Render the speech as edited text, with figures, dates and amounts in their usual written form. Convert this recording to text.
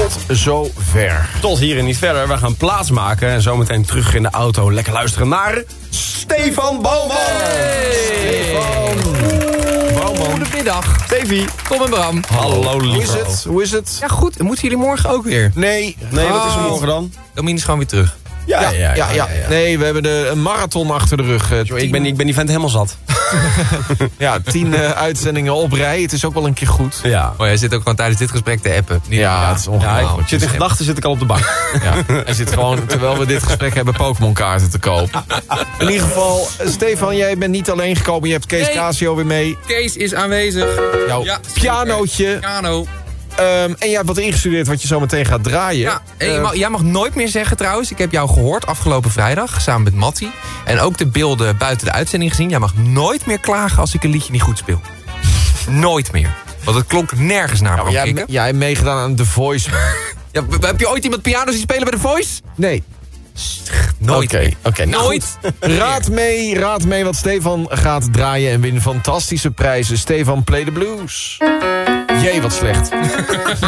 Tot zover. Tot hier en niet verder. We gaan plaatsmaken en zometeen terug in de auto lekker luisteren naar Stefan Bouwman. Goedemiddag. Stevie. Tom en Bram. Hallo lieve. Hoe is het? Ja goed, moeten jullie morgen ook weer? Nee, wat is er morgen dan? Domien is gewoon weer terug. Ja. Nee, we hebben een marathon achter de rug. Ik ben die vent helemaal zat. 10 uitzendingen op rij. Het is ook wel een keer goed. Ja. Oh, jij zit ook gewoon tijdens dit gesprek te appen. Het is ongelooflijk. Ik zit in gedachten zit ik al op de bank. Hij zit gewoon, terwijl we dit gesprek hebben, Pokémon kaarten te koop. In ieder geval, Stefan, jij bent niet alleen gekomen. Je hebt Kees Casio weer mee. Kees is aanwezig. Jouw pianootje. Piano. En je hebt wat ingestudeerd wat je zo meteen gaat draaien. Ja, en jij mag nooit meer zeggen trouwens. Ik heb jou gehoord afgelopen vrijdag, samen met Mattie. En ook de beelden buiten de uitzending gezien. Jij mag nooit meer klagen als ik een liedje niet goed speel. Nooit meer. Want het klonk nergens naar, Bram Kikker. Jij hebt meegedaan aan The Voice. Ja, heb je ooit iemand piano zien spelen bij The Voice? Nee. Nooit. Oké. Nou, nooit. Raad mee wat Stefan gaat draaien en win fantastische prijzen. Stefan, play the blues. Jee, wat slecht.